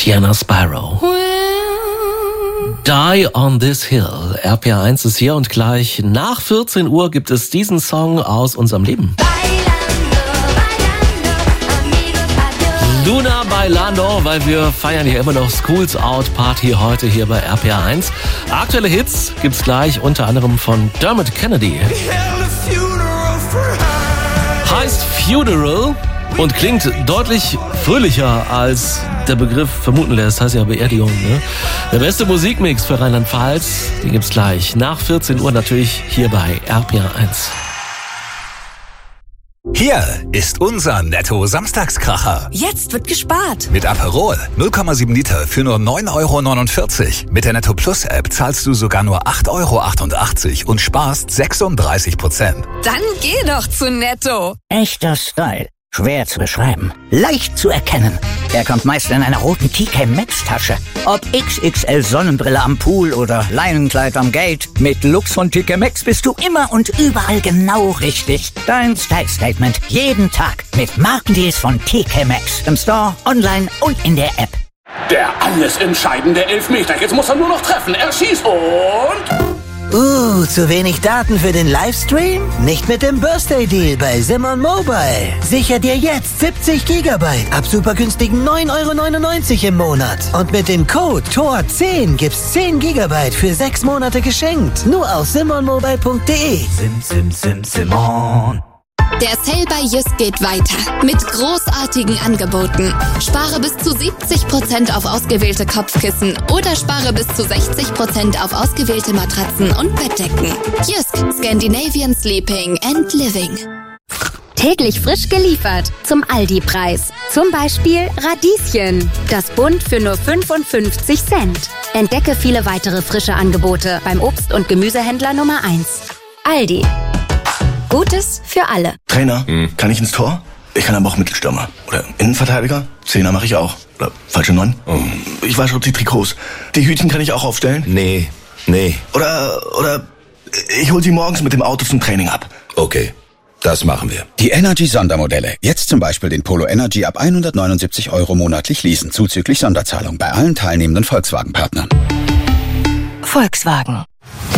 Sienna Spyro. Die on this hill. RPR1 ist hier und gleich nach 14 Uhr gibt es diesen Song aus unserem Leben. Luna Bailando, weil wir feiern ja immer noch Schools Out Party heute hier bei RPR1. Aktuelle Hits gibt's gleich unter anderem von Dermot Kennedy. Heißt Funeral und klingt deutlich fröhlicher als der Begriff vermuten lässt. Heißt ja Beerdigung, ne? Der beste Musikmix für Rheinland-Pfalz, den gibt's gleich nach 14 Uhr natürlich hier bei RPR1. Hier ist unser Netto-Samstagskracher. Jetzt wird gespart. Mit Aperol 0,7 Liter für nur 9,49 €. Mit der Netto Plus App zahlst du sogar nur 8,88 € und sparst 36%. Dann geh doch zu Netto. Echter Style. Schwer zu beschreiben. Leicht zu erkennen. Er kommt meist in einer roten TK Maxx Tasche. Ob XXL Sonnenbrille am Pool oder Leinenkleid am Gate. Mit Lux von TK Maxx bist du immer und überall genau richtig. Dein Style Statement jeden Tag mit Markendeals von TK Maxx. Im Store, online und in der App. Der alles entscheidende Elfmeter. Jetzt muss er nur noch treffen. Er schießt und... zu wenig Daten für den Livestream? Nicht mit dem Birthday Deal bei Simon Mobile. Sicher dir jetzt 70 GB ab super günstigen 9,99 € im Monat. Und mit dem Code TOR10 gibt's 10 GB für 6 Monate geschenkt. Nur auf simonmobile.de. Simon. Der Sale bei Jysk geht weiter mit großartigen Angeboten. Spare bis zu 70% auf ausgewählte Kopfkissen oder spare bis zu 60% auf ausgewählte Matratzen und Bettdecken. Jysk, Scandinavian Sleeping and Living. Täglich frisch geliefert zum Aldi-Preis. Zum Beispiel Radieschen. Das Bund für nur 55 Cent. Entdecke viele weitere frische Angebote beim Obst- und Gemüsehändler Nummer 1. Aldi. Gutes für alle. Trainer, kann ich ins Tor? Ich kann aber auch Mittelstürmer. Oder Innenverteidiger? Zehner mache ich auch. Oder falsche 9? Ich wasche die Trikots. Die Hütchen kann ich auch aufstellen? Nee. Oder ich hol sie morgens mit dem Auto zum Training ab. Okay, das machen wir. Die Energy-Sondermodelle. Jetzt zum Beispiel den Polo Energy ab 179 € monatlich leasen. Zuzüglich Sonderzahlung bei allen teilnehmenden Volkswagen-Partnern. Volkswagen.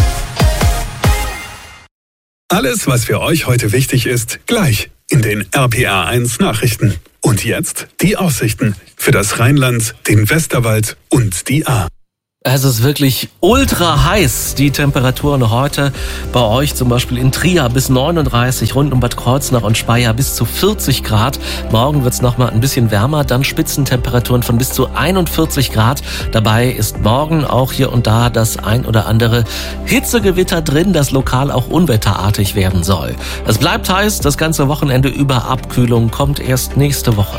Alles, was für euch heute wichtig ist, gleich in den RPR1 Nachrichten. Und jetzt die Aussichten für das Rheinland, den Westerwald und die Ahr. Es ist wirklich ultra heiß, die Temperaturen heute bei euch, zum Beispiel in Trier bis 39, rund um Bad Kreuznach und Speyer bis zu 40 Grad. Morgen wird es nochmal ein bisschen wärmer, dann Spitzentemperaturen von bis zu 41 Grad. Dabei ist morgen auch hier und da das ein oder andere Hitzegewitter drin, das lokal auch unwetterartig werden soll. Es bleibt heiß, das ganze Wochenende über. Abkühlung kommt erst nächste Woche.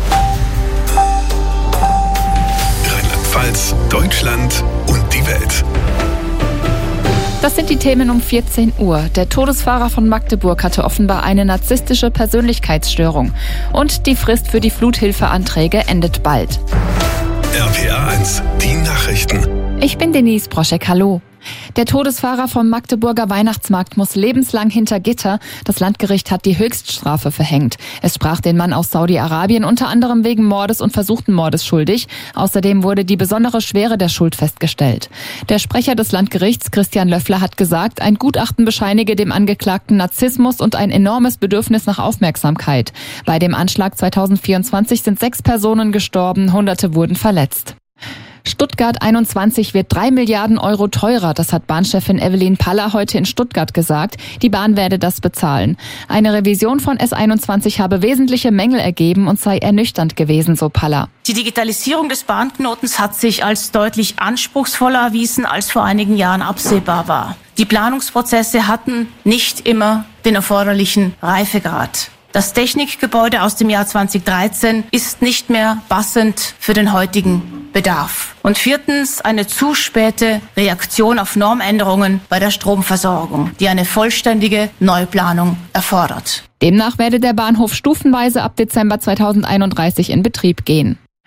Rheinland-Pfalz, Deutschland und die Welt. Das sind die Themen um 14 Uhr. Der Todesfahrer von Magdeburg hatte offenbar eine narzisstische Persönlichkeitsstörung. Und die Frist für die Fluthilfeanträge endet bald. RPR1, die Nachrichten. Ich bin Denise Broschek, hallo. Der Todesfahrer vom Magdeburger Weihnachtsmarkt muss lebenslang hinter Gitter. Das Landgericht hat die Höchststrafe verhängt. Es sprach den Mann aus Saudi-Arabien unter anderem wegen Mordes und versuchten Mordes schuldig. Außerdem wurde die besondere Schwere der Schuld festgestellt. Der Sprecher des Landgerichts, Christian Löffler, hat gesagt, ein Gutachten bescheinige dem Angeklagten Narzissmus und ein enormes Bedürfnis nach Aufmerksamkeit. Bei dem Anschlag 2024 sind 6 Personen gestorben, Hunderte wurden verletzt. Stuttgart 21 wird 3 Milliarden Euro teurer, das hat Bahnchefin Evelyn Paller heute in Stuttgart gesagt. Die Bahn werde das bezahlen. Eine Revision von S21 habe wesentliche Mängel ergeben und sei ernüchternd gewesen, so Paller. Die Digitalisierung des Bahnknotens hat sich als deutlich anspruchsvoller erwiesen, als vor einigen Jahren absehbar war. Die Planungsprozesse hatten nicht immer den erforderlichen Reifegrad. Das Technikgebäude aus dem Jahr 2013 ist nicht mehr passend für den heutigen Bedarf. Und 4. eine zu späte Reaktion auf Normänderungen bei der Stromversorgung, die eine vollständige Neuplanung erfordert. Demnach werde der Bahnhof stufenweise ab Dezember 2031 in Betrieb gehen.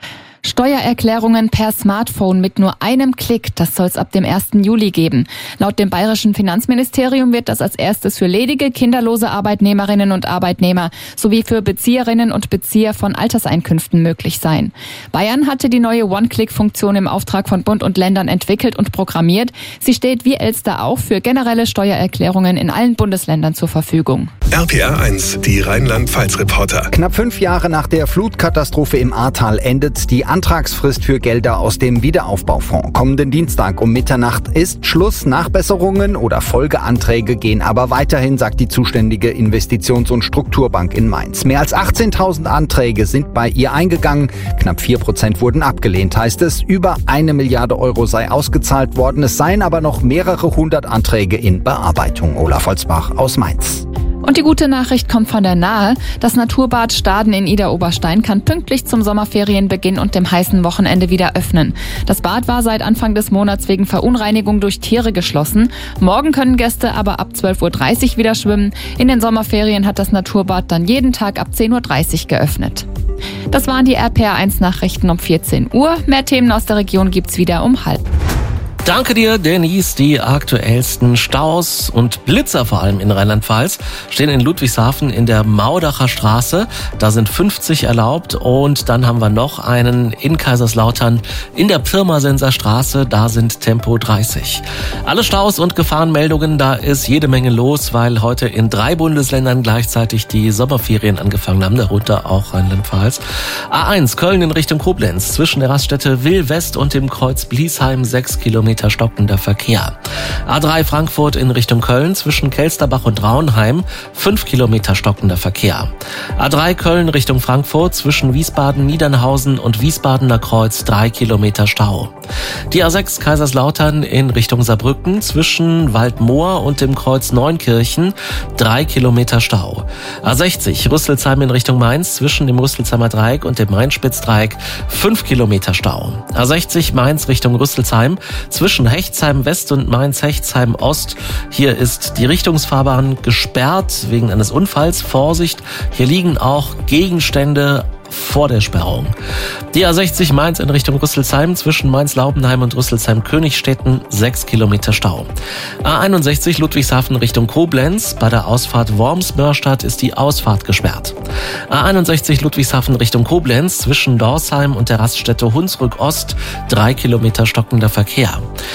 Steuererklärungen per Smartphone mit nur einem Klick, das soll es ab dem 1. Juli geben. Laut dem bayerischen Finanzministerium wird das als erstes für ledige, kinderlose Arbeitnehmerinnen und Arbeitnehmer sowie für Bezieherinnen und Bezieher von Alterseinkünften möglich sein. Bayern hatte die neue One-Click-Funktion im Auftrag von Bund und Ländern entwickelt und programmiert. Sie steht wie Elster auch für generelle Steuererklärungen in allen Bundesländern zur Verfügung. RPR 1, die Rheinland-Pfalz-Reporter. Knapp 5 Jahre nach der Flutkatastrophe im Ahrtal endet die Antragsfrist für Gelder aus dem Wiederaufbaufonds. Kommenden Dienstag um Mitternacht ist Schluss. Nachbesserungen oder Folgeanträge gehen aber weiterhin, sagt die zuständige Investitions- und Strukturbank in Mainz. Mehr als 18.000 Anträge sind bei ihr eingegangen. Knapp 4% wurden abgelehnt, heißt es. Über 1 Milliarde Euro sei ausgezahlt worden. Es seien aber noch mehrere hundert Anträge in Bearbeitung. Olaf Holzbach aus Mainz. Und die gute Nachricht kommt von der Nahe. Das Naturbad Staden in Idar-Oberstein kann pünktlich zum Sommerferienbeginn und dem heißen Wochenende wieder öffnen. Das Bad war seit Anfang des Monats wegen Verunreinigung durch Tiere geschlossen. Morgen können Gäste aber ab 12.30 Uhr wieder schwimmen. In den Sommerferien hat das Naturbad dann jeden Tag ab 10.30 Uhr geöffnet. Das waren die RPR 1 Nachrichten um 14 Uhr. Mehr Themen aus der Region gibt's wieder um 12:30. Danke dir, Denise. Die aktuellsten Staus und Blitzer vor allem in Rheinland-Pfalz stehen in Ludwigshafen in der Maudacher Straße. Da sind 50 erlaubt. Und dann haben wir noch einen in Kaiserslautern in der Pirmasenser Straße. Da sind Tempo 30. Alle Staus und Gefahrenmeldungen, da ist jede Menge los, weil heute in 3 Bundesländern gleichzeitig die Sommerferien angefangen haben, darunter auch Rheinland-Pfalz. A1 Köln in Richtung Koblenz zwischen der Raststätte Will-West und dem Kreuz Bliesheim 6 Kilometer stockender Verkehr. A3 Frankfurt in Richtung Köln zwischen Kelsterbach und Raunheim 5 Kilometer stockender Verkehr. A3 Köln Richtung Frankfurt zwischen Wiesbaden-Niedernhausen und Wiesbadener Kreuz 3 Kilometer Stau. Die A6 Kaiserslautern in Richtung Saarbrücken zwischen Waldmoor und dem Kreuz Neunkirchen 3 Kilometer Stau. A60 Rüsselsheim in Richtung Mainz zwischen dem Rüsselsheimer Dreieck und dem Main-Spitz-Dreieck 5 Kilometer Stau. A60 Mainz Richtung Rüsselsheim zwischen Hechtsheim West und Mainz-Hechtsheim Ost. Hier ist die Richtungsfahrbahn gesperrt wegen eines Unfalls. Vorsicht, hier liegen auch Gegenstände vor der Sperrung. Die A60 Mainz in Richtung Rüsselsheim zwischen Mainz-Laubenheim und Rüsselsheim-Königstetten 6 Kilometer Stau. A61 Ludwigshafen Richtung Koblenz. Bei der Ausfahrt Worms-Mörstadt ist die Ausfahrt gesperrt. A61 Ludwigshafen Richtung Koblenz zwischen Dorsheim und der Raststätte Hunsrück Ost 3 Kilometer stockender Verkehr.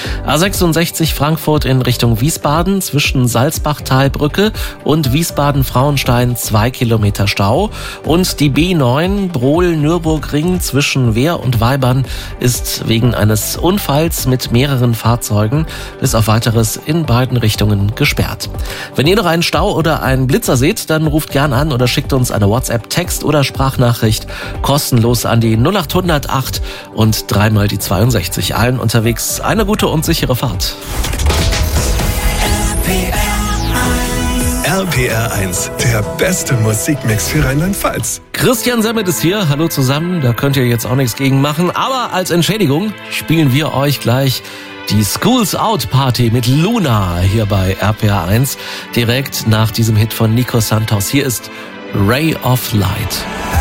A66 Frankfurt in Richtung Wiesbaden zwischen Salzbach-Talbrücke und Wiesbaden-Frauenstein 2 Kilometer Stau. Und die B9 Brohl-Nürburgring zwischen Wehr und Weibern ist wegen eines Unfalls mit mehreren Fahrzeugen bis auf weiteres in beiden Richtungen gesperrt. Wenn ihr noch einen Stau oder einen Blitzer seht, dann ruft gern an oder schickt uns eine WhatsApp, Text oder Sprachnachricht kostenlos an die 0800 8 und 3 mal die 62. Allen unterwegs eine gute und sichere Fahrt. RPR 1, der beste Musikmix für Rheinland-Pfalz. Christian Semmet ist hier, hallo zusammen, da könnt ihr jetzt auch nichts gegen machen, aber als Entschädigung spielen wir euch gleich die Schools Out Party mit Luna hier bei RPR 1, direkt nach diesem Hit von Nico Santos. Hier ist Ray of Light.